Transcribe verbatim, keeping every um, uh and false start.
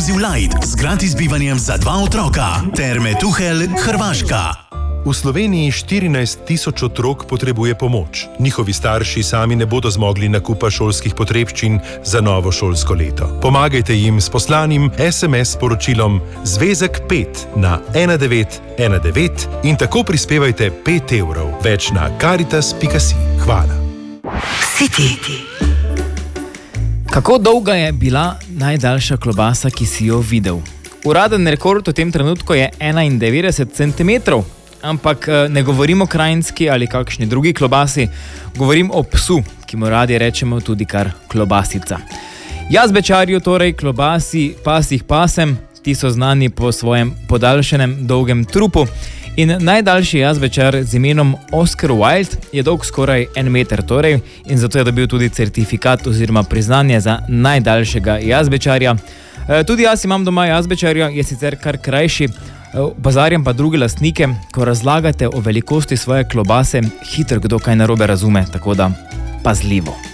Inclusive Light z gratis bivanjem za dva otroka. Terme Tuhelj, Hrvaška. V Sloveniji štirinajst tisoč otrok potrebuje pomoč. Njihovi starši sami ne bodo zmogli nakupa šolskih potrebščin za novo šolsko leto. Pomagajte jim s poslanim es em es sporočilom Zvezek pet na ena devet ena devet in tako prispevajte pet evrov. Več na karitas pika si. Hvala. City. Kako dolga je bila najdaljša klobasa, ki si jo videl? Uraden rekord v tem trenutku je enaindevetdeset centimetrov. Ampak ne govorim o krajinski ali kakšni drugi klobasi, govorim o psu, ki mu radi rečemo tudi kar klobasica. Jazbečarju, torej klobasi pasih pasem, ti so znani po svojem podaljšenem dolgem trupu in najdaljši jazbečar z imenom Oscar Wilde je dolg skoraj en meter torej in zato je dobil tudi certifikat oziroma priznanje za najdaljšega jazbečarja. Tudi jaz imam doma jazbečarja, je sicer kar krajši, bazarjam pa druge lastnike, ko razlagate o velikosti svoje klobase, hitro kdo kaj narobe razume, tako da pazljivo.